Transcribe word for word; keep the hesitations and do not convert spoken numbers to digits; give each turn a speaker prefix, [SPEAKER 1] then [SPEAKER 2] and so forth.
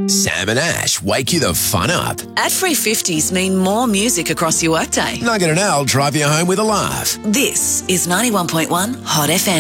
[SPEAKER 1] Sam and Ash wake you the fun up.
[SPEAKER 2] Ad-free fifties mean more music across your workday.
[SPEAKER 1] Nugget and Al drive you home with a laugh.
[SPEAKER 2] This is ninety-one point one Hot F M.